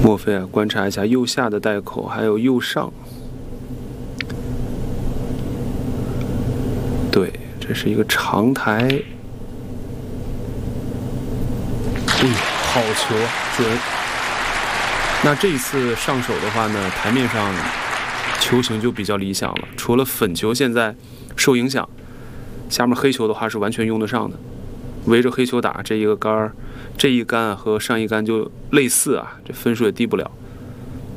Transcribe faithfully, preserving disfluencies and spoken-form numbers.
莫非啊？观察一下右下的带口，还有右上。对，这是一个长台。哎，好球啊，准！那这一次上手的话呢，台面上球形就比较理想了。除了粉球现在受影响，下面黑球的话是完全用得上的。围着黑球打，这一个杆儿，这一杆啊和上一杆就类似啊，这分数也低不了。